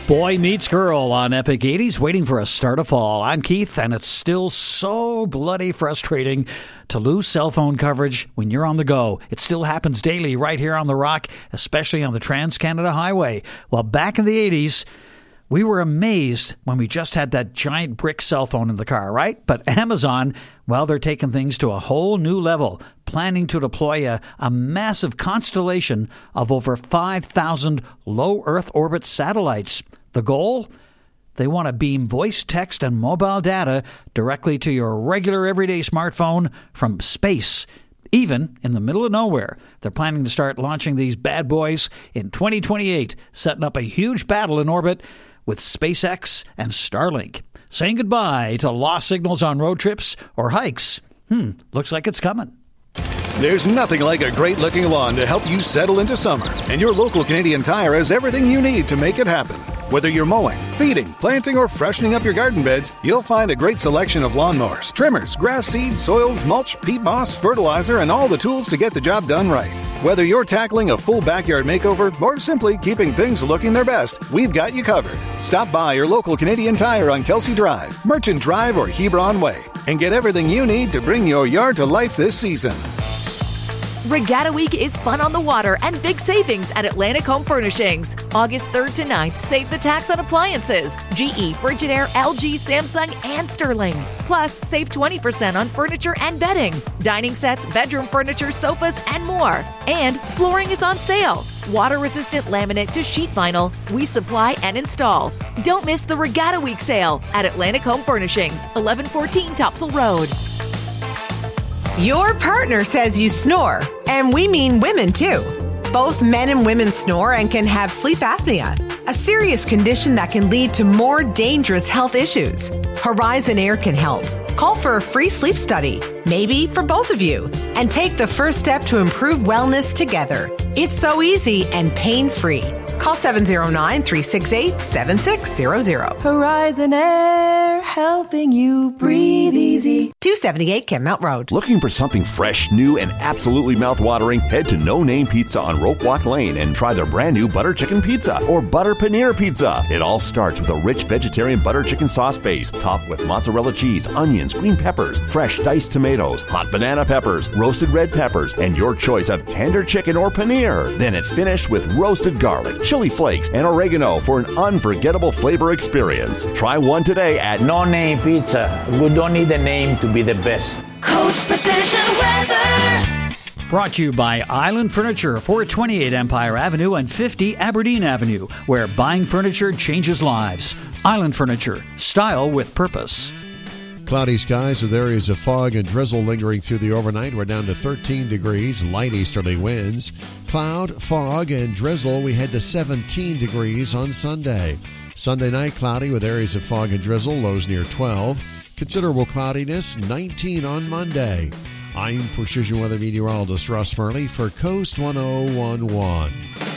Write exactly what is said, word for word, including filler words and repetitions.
Boy Meets Girl on Epic eighties, waiting for a start of fall. I'm Keith, and it's still so bloody frustrating to lose cell phone coverage when you're on the go. It still happens daily right here on the Rock, especially on the Trans-Canada Highway. Well, back in the eighties, we were amazed when we just had that giant brick cell phone in the car, right? But Amazon, well, they're taking things to a whole new level, planning to deploy a, a massive constellation of over five thousand low Earth orbit satellites. The goal? They want to beam voice, text, and mobile data directly to your regular everyday smartphone from space, even in the middle of nowhere. They're planning to start launching these bad boys in twenty twenty-eight, setting up a huge battle in orbit with SpaceX and Starlink. Saying goodbye to lost signals on road trips or hikes. Hmm, looks like it's coming. There's nothing like a great-looking lawn to help you settle into summer, and your local Canadian Tire has everything you need to make it happen. Whether you're mowing, feeding, planting, or freshening up your garden beds, you'll find a great selection of lawnmowers, trimmers, grass seed, soils, mulch, peat moss, fertilizer, and all the tools to get the job done right. Whether you're tackling a full backyard makeover or simply keeping things looking their best, we've got you covered. Stop by your local Canadian Tire on Kelsey Drive, Merchant Drive, or Hebron Way, and get everything you need to bring your yard to life this season. Regatta Week is fun on the water and big savings at Atlantic Home Furnishings. August third to ninth, save the tax on appliances. G E, Frigidaire, L G, Samsung, and Sterling. Plus, save twenty percent on furniture and bedding, dining sets, bedroom furniture, sofas, and more. And flooring is on sale. Water-resistant laminate to sheet vinyl, we supply and install. Don't miss the Regatta Week sale at Atlantic Home Furnishings, eleven fourteen Topsail Road. Your partner says you snore, and we mean women too. Both men and women snore and can have sleep apnea, a serious condition that can lead to more dangerous health issues. Horizon Air can help. Call for a free sleep study, maybe for both of you, and take the first step to improve wellness together. It's so easy and pain-free. Call seven oh nine, three six eight, seven six zero zero. Horizon Air, helping you breathe easy. two seventy-eight Kenmount Road. Looking for something fresh, new, and absolutely mouth-watering? Head to No Name Pizza on Rope Walk Lane and try their brand new butter chicken pizza or butter paneer pizza. It all starts with a rich vegetarian butter chicken sauce base, topped with mozzarella cheese, onions, green peppers, fresh diced tomatoes, hot banana peppers, roasted red peppers, and your choice of tender chicken or paneer. Then it's finished with roasted garlic, chili flakes, and oregano for an unforgettable flavor experience. Try one today at No Name Pizza. We don't need a name to be the best. Coast Precision Weather. Brought to you by Island Furniture, four twenty-eight Empire Avenue and fifty Aberdeen Avenue, where buying furniture changes lives. Island Furniture, style with purpose. Cloudy skies with areas of fog and drizzle lingering through the overnight. We're down to thirteen degrees, light easterly winds. Cloud, fog, and drizzle. We head to seventeen degrees on Sunday. Sunday night, cloudy with areas of fog and drizzle, lows near twelve. Considerable cloudiness, nineteen on Monday. I'm Precision Weather Meteorologist Russ Murley for Coast one oh one one.